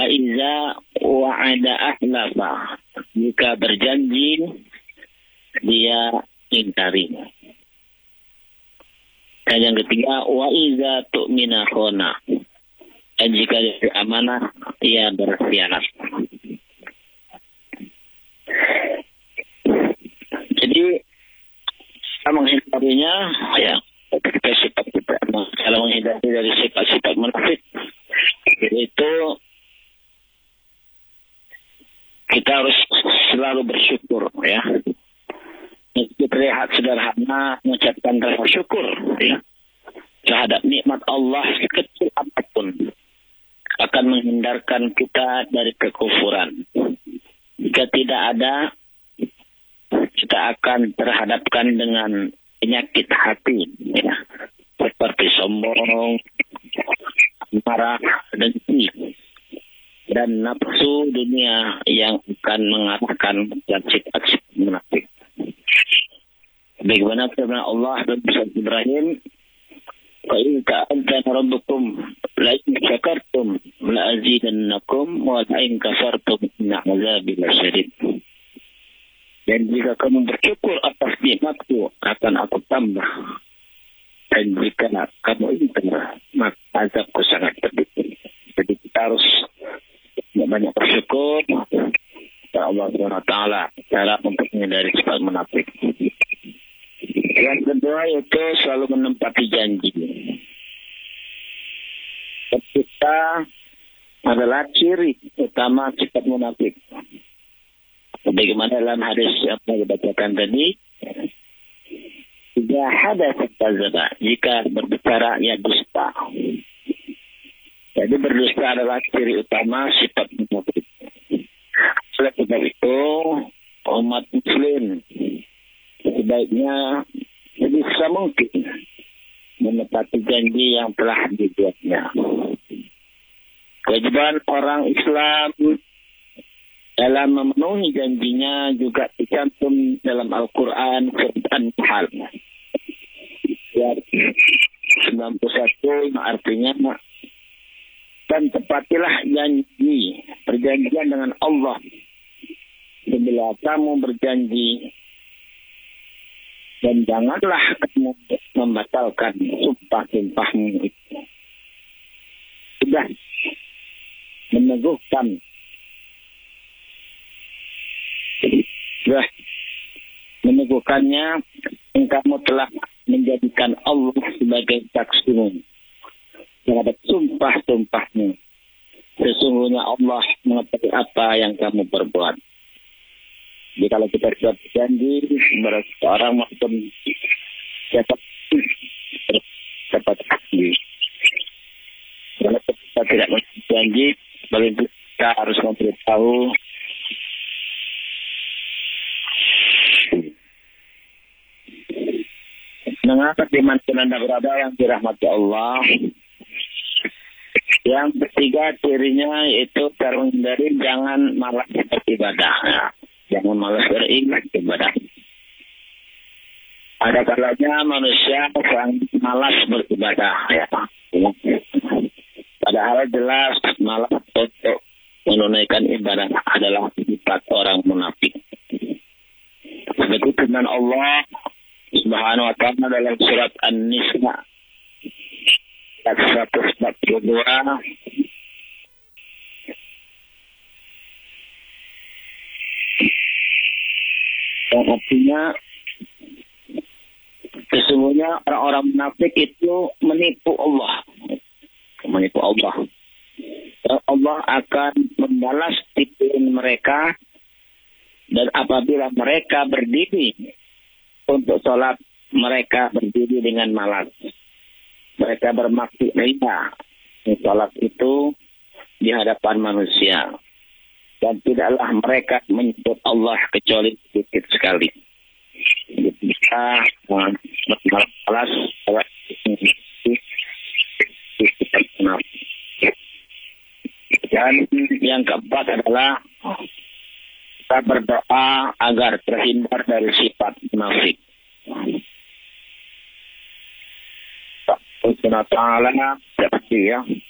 Wa iza wa'ada ahlafa. Jika berjanji, dia ingkari. Dan yang ketiga, wa iza tu'mina khona. Dan jika dia amanah, ia berkhianat. Jadi, kita menghindarinya, ya, ketika sifat kita, kalau menghindari dari sifat-sifat munafik, itu kita harus selalu bersyukur, ya. Terlihat sederhana, mengucapkan rasa syukur, ya, terhadap nikmat Allah sekecil apapun akan menghindarkan kita dari kekufuran. Jika tidak ada, kita akan terhadapkan dengan penyakit hati, ya, seperti sombong, marah, dengki, dan nafsu dunia yang akan mengarahkan dan sifat-sifat munafik. Bagaimana firman Allah dalam surat Ibrahim, "Fa in ta'adzana rabbukum la in syakartum la azidannakum wa la in kafartum inna 'adzabi lasyadid." Dan jika kamu bersyukur atas nikmatku, akan aku tambah. Dan jika kamu ingkar, maka azabku sangat pedih. Jadi kita harus banyak bersyukur kepada Allah SWT, cara untuk menghindari sifat munafik. Yang kedua itu selalu menempati janji. Kita adalah ciri utama sifat munafik. Bagaimana dalam hadis yang dibacakan tadi, jika hadatsa kadzaba, jika berbicara ia dusta. Jadi berdusta adalah ciri utama sifat munafik. Oleh sebab itu, umat muslim sebaiknya sebisa mungkin menepati janji yang telah dibuatnya. Kewajiban orang Islam dalam memenuhi janjinya juga dicantum dalam Al-Quran surat An-Nahl. Ayat 91 artinya, dan tepatilah janji, perjanjian dengan Allah. Bila kamu berjanji, dan janganlah kamu membatalkan sumpah-sumpahmu itu. Sudah meneguhkan, sudah meneguhkannya, yang kamu telah menjadikan Allah sebagai saksimu terhadap sumpah-sumpahmu. Sesungguhnya Allah mengetahui apa yang kamu perbuat. Jadi kalau kita sudah berjanji, seorang maupun dapat janji. Kalau kita tidak berjanji, paling kita harus memberitahu mengapa dimanapun Anda berada yang dirahmati Allah. Yang ketiga cirinya yaitu terhindari jangan malas beribadah. Jangan malas beribadah. Ada kalanya manusia sangat malas beribadah, ya. Padahal jelas malas untuk menunaikan ibadah adalah sifat orang munafik. Seperti firman Allah Subhanahu wa ta'ala dalam surat An-Nisa ayat 142, yang artinya sesungguhnya orang-orang munafik itu menipu Allah. Menipu Allah. Dan Allah akan membalas tipuan mereka, dan apabila mereka berdiri untuk sholat, mereka berdiri dengan malas. Mereka bermaksud riya sholat itu di hadapan manusia. Dan tidaklah mereka menyebut Allah kecuali sedikit sekali. Bisa bermalas. Dan yang keempat adalah kita berdoa agar terhindar dari sifat munafik. Allah Ta'ala seperti ya